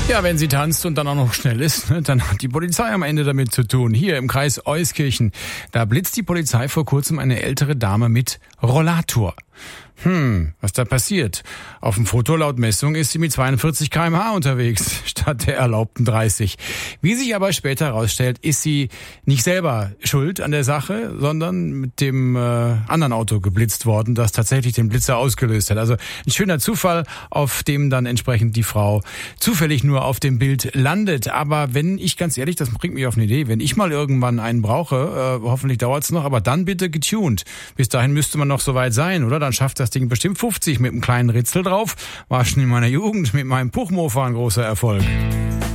Ja, wenn sie tanzt und dann auch noch schnell ist, dann hat die Polizei am Ende damit zu tun. Hier im Kreis Euskirchen, da blitzt die Polizei vor kurzem eine ältere Dame mit Rollator. Was da passiert? Auf dem Foto laut Messung ist sie mit 42 km/h unterwegs, statt der erlaubten 30. Wie sich aber später herausstellt, ist sie nicht selber schuld an der Sache, sondern mit dem anderen Auto geblitzt worden, das tatsächlich den Blitzer ausgelöst hat. Also ein schöner Zufall, auf dem dann entsprechend die Frau zufällig nur auf dem Bild landet. Aber wenn ich, ganz ehrlich, das bringt mich auf eine Idee, wenn ich mal irgendwann einen brauche, hoffentlich dauert's noch, aber dann bitte getuned. Bis dahin müsste man noch soweit sein, oder? Dann schafft das Ding bestimmt 50 mit einem kleinen Ritzel drauf. War schon in meiner Jugend mit meinem Puchmofa ein großer Erfolg.